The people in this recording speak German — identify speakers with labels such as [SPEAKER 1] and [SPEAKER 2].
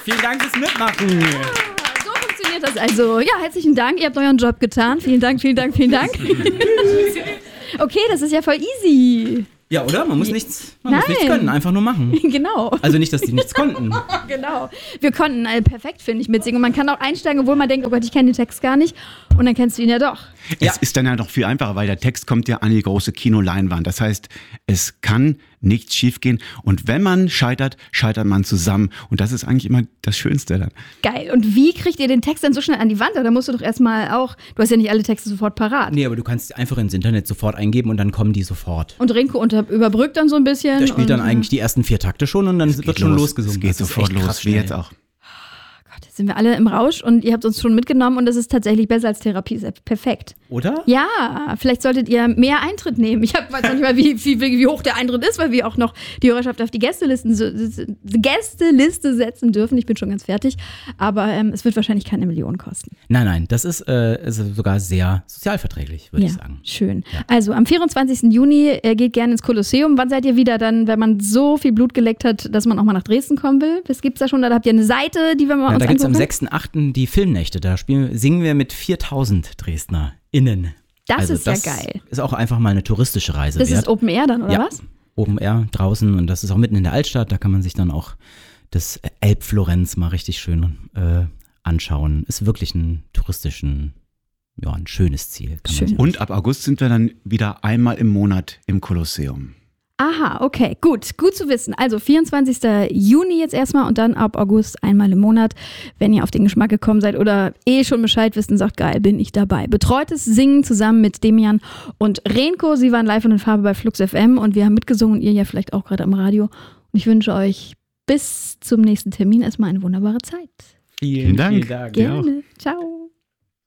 [SPEAKER 1] Vielen Dank fürs Mitmachen.
[SPEAKER 2] So funktioniert das also. Ja, herzlichen Dank. Ihr habt euren Job getan. Vielen Dank. Okay, das ist ja voll easy.
[SPEAKER 1] Ja, oder? Man muss nichts können, einfach nur machen.
[SPEAKER 2] Genau.
[SPEAKER 1] Also nicht, dass die nichts konnten.
[SPEAKER 2] Genau. Wir konnten perfekt, finde ich, mitsingen. Und man kann auch einsteigen, obwohl man denkt, oh Gott, ich kenne den Text gar nicht. Und dann kennst du ihn ja doch.
[SPEAKER 3] Es ist dann ja noch viel einfacher, weil der Text kommt ja an die große Kinoleinwand. Das heißt, es kann nichts schiefgehen. Und wenn man scheitert, scheitert man zusammen. Und das ist eigentlich immer das Schönste dann.
[SPEAKER 2] Geil. Und wie kriegt ihr den Text dann so schnell an die Wand? Da musst du doch erstmal auch, du hast ja nicht alle Texte sofort parat.
[SPEAKER 1] Nee, aber du kannst einfach ins Internet sofort eingeben und dann kommen die sofort.
[SPEAKER 2] Und Renko überbrückt dann so ein bisschen.
[SPEAKER 1] Der spielt dann eigentlich die ersten 4 Takte schon und dann wird schon losgesungen.
[SPEAKER 3] Es geht sofort los, wie jetzt auch.
[SPEAKER 2] Jetzt sind wir alle im Rausch und ihr habt uns schon mitgenommen und das ist tatsächlich besser als Therapie. Ist perfekt.
[SPEAKER 1] Oder?
[SPEAKER 2] Ja, vielleicht solltet ihr mehr Eintritt nehmen. Ich weiß noch nicht mal, wie hoch der Eintritt ist, weil wir auch noch die Hörerschaft auf die Gästeliste setzen dürfen. Ich bin schon ganz fertig. Aber es wird wahrscheinlich keine Million kosten.
[SPEAKER 1] Nein, das ist sogar sehr sozialverträglich, würde ich sagen.
[SPEAKER 2] Schön. Ja. Also am 24. Juni geht gerne ins Kolosseum. Wann seid ihr wieder dann, wenn man so viel Blut geleckt hat, dass man auch mal nach Dresden kommen will? Was gibt's da schon? Da habt ihr eine Seite, die wir mal uns
[SPEAKER 1] da gibt es am 6.8. die Filmnächte. Da singen wir mit 4.000 DresdnerInnen.
[SPEAKER 2] Das ist ja geil.
[SPEAKER 1] Ist auch einfach mal eine touristische Reise
[SPEAKER 2] Das
[SPEAKER 1] wert.
[SPEAKER 2] ist Open Air dann, oder was?
[SPEAKER 1] Open Air draußen und das ist auch mitten in der Altstadt. Da kann man sich dann auch das Elbflorenz mal richtig schön anschauen. Ist wirklich ein schönes Ziel.
[SPEAKER 2] Schön.
[SPEAKER 3] Und ab August sind wir dann wieder einmal im Monat im Kolosseum.
[SPEAKER 2] Aha, okay, gut zu wissen. Also 24. Juni jetzt erstmal und dann ab August einmal im Monat. Wenn ihr auf den Geschmack gekommen seid oder schon Bescheid wisst und sagt, geil, bin ich dabei. Betreutes Singen zusammen mit Demian und Renko. Sie waren live und in Farbe bei Flux FM und wir haben mitgesungen und ihr ja vielleicht auch gerade am Radio. Und ich wünsche euch bis zum nächsten Termin erstmal eine wunderbare Zeit.
[SPEAKER 3] Vielen Dank.
[SPEAKER 1] Vielen Dank.
[SPEAKER 2] Gerne. Ciao.